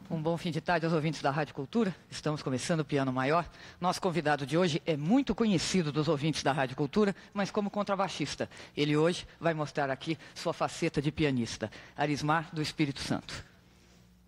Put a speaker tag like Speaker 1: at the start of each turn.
Speaker 1: Um bom fim de tarde aos ouvintes da Rádio Cultura. Estamos começando o Piano Maior. Nosso convidado de hoje é muito conhecido dos ouvintes da Rádio Cultura, mas como contrabaixista. Ele hoje vai mostrar aqui sua faceta de pianista. Arismar do Espírito Santo.